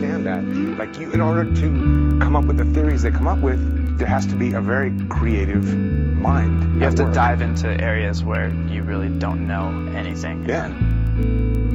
understand that. Like, in order to come up with the theories they come up with, there has to be a very creative mind. You have to dive into areas where you really don't know anything. Yeah.